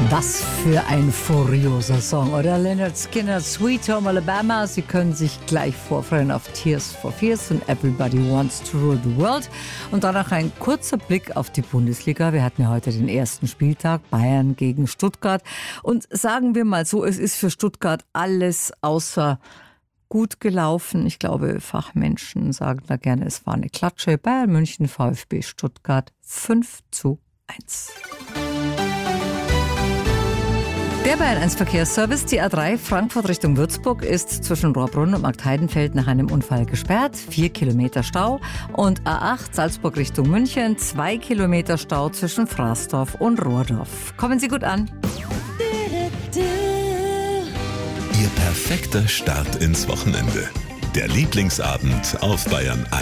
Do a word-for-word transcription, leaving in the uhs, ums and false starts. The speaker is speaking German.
Was für ein furioser Song, oder? Lynyrd Skynyrd, Sweet Home Alabama. Sie können sich gleich vorfreuen auf Tears for Fears und Everybody Wants to Rule the World. Und danach ein kurzer Blick auf die Bundesliga. Wir hatten ja heute den ersten Spieltag, Bayern gegen Stuttgart. Und sagen wir mal so, es ist für Stuttgart alles außer gut gelaufen. Ich glaube, Fachmenschen sagen da gerne, es war eine Klatsche. Bayern München, VfB Stuttgart fünf zu eins. Der Bayern eins Verkehrsservice, die A drei Frankfurt Richtung Würzburg, ist zwischen Rohrbrunn und Marktheidenfeld nach einem Unfall gesperrt. Vier Kilometer Stau. Und A acht Salzburg Richtung München, zwei Kilometer Stau zwischen Fraßdorf und Rohrdorf. Kommen Sie gut an. Ihr perfekter Start ins Wochenende. Der Lieblingsabend auf Bayern eins.